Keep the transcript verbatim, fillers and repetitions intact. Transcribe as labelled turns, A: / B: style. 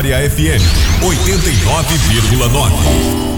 A: Vitória F M, oitenta e nove vírgula nove.